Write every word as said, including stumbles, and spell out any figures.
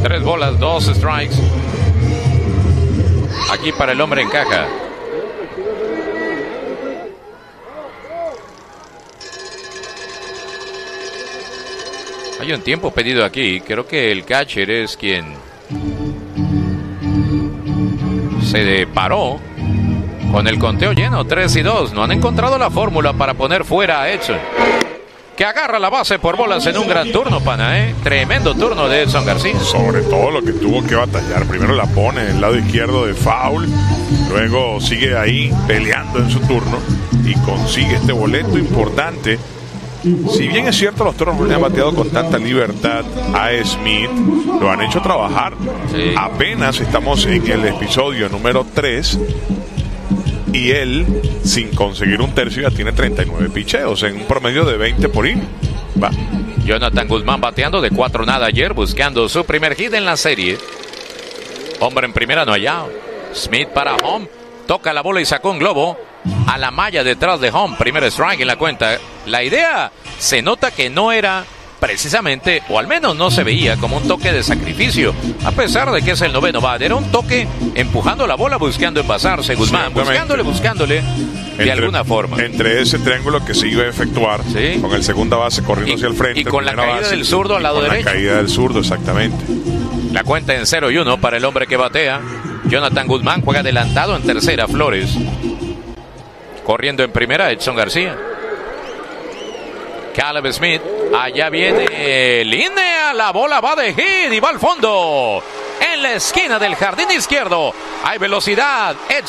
Tres bolas, dos strikes. Aquí para el hombre en caja. Hay un tiempo pedido aquí. Creo que el catcher es quien se paró con el conteo lleno, tres y dos. No han encontrado la fórmula para poner fuera a Edson, que agarra la base por bolas en un gran turno, pana, ¿eh? Tremendo turno de Edson García. Sobre todo lo que tuvo que batallar. Primero la pone en el lado izquierdo de foul, luego sigue ahí peleando en su turno y consigue este boleto importante. Si bien es cierto, los Toros no le han bateado con tanta libertad a Smith, lo han hecho trabajar. Sí. Apenas estamos en el episodio número tres y él, sin conseguir un tercio, ya tiene treinta y nueve picheos en un promedio de veinte por inning. Va. Jonathan Guzmán bateando de cuatro nada ayer, buscando su primer hit en la serie. Hombre en primera, no hallado. Smith para home, toca la bola y sacó un globo a la malla detrás de home. Primer strike en la cuenta. La idea se nota que no era precisamente, o al menos no se veía como un toque de sacrificio, a pesar de que es el noveno bat. Era un toque empujando la bola, buscando envasarse Guzmán, buscándole, buscándole de entre, alguna forma. Entre ese triángulo que se iba a efectuar, ¿sí?, con el segunda base corriendo y, hacia el frente. Y con la caída base, del zurdo al lado con derecho. La caída del zurdo, exactamente. La cuenta en cero y uno para el hombre que batea. Jonathan Guzmán juega adelantado en tercera, Flores. Corriendo en primera, Edson García. Caleb Smith, allá viene, línea, la bola va de hit y va al fondo. En la esquina del jardín izquierdo, hay velocidad. Edson